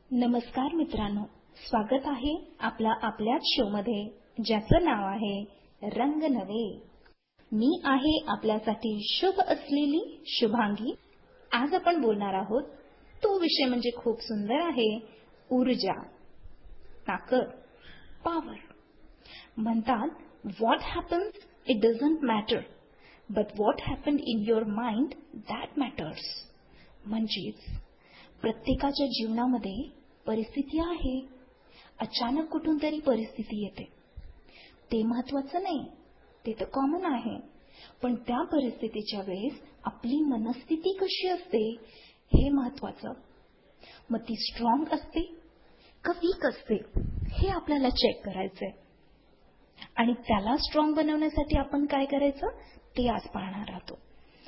नमस्कार मित्रांनो, स्वागत आहे आपल्याच शोमध्ये ज्याचं नाव आहे रंग नवे. मी आहे आपल्यासाठी शुभ असलेली शुभांगी. आज आपण बोलणार आहोत तो विषय म्हणजे खूप सुंदर आहे, ऊर्जा, ताकद, पॉवर. म्हणतात what happens it doesn't matter, but what happened in your mind that matters. म्हणजेच प्रत्येकाच्या जीवनामध्ये परिस्थिती आहे. अचानक कुठून तरी परिस्थिती येते, ते महत्वाचं नाही, ते तर कॉमन आहे. पण त्या परिस्थितीच्या वेळेस आपली मनस्थिती कशी असते हे महत्वाचं. मग ती स्ट्रॉंग असते का वीक असते हे आपल्याला चेक करायचंय. आणि त्याला स्ट्रॉंग बनवण्यासाठी आपण काय करायचं ते आज पाहणार आहोत.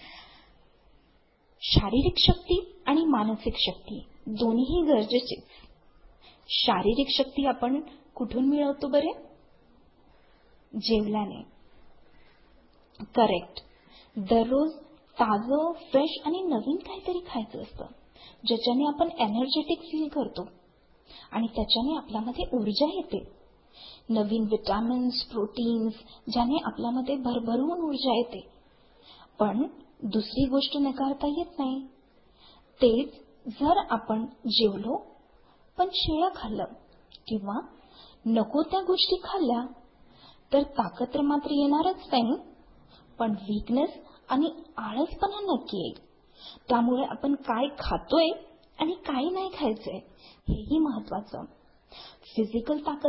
शारीरिक शक्ती आणि मानसिक शक्ती दोन्ही गरजेचे. शारीरिक शक्ती आपण कुठून मिळवतो बरे? जेवल्याने. करेक्ट. दररोज ताजं, फ्रेश आणि नवीन काहीतरी खायचं असतं, ज्याच्याने आपण एनर्जेटिक फील करतो आणि त्याच्याने आपल्यामध्ये ऊर्जा येते. नवीन विटामिन्स, प्रोटीन्स, ज्याने आपल्यामध्ये भरभरून ऊर्जा येते. पण दुसरी गोष्ट नकारता येत नाही, तेच जर आपण जेवलो पण शिळं खाल्लं किंवा नको त्या गोष्टी खाल्ल्या तर ताकद तर मात्र येणारच नाही, पण वीकनेस आणि आळसपणा नक्की येईल. त्यामुळे आपण काय खातोय आणि काय नाही खायचंय हेही महत्वाचं. फिजिकल ताकद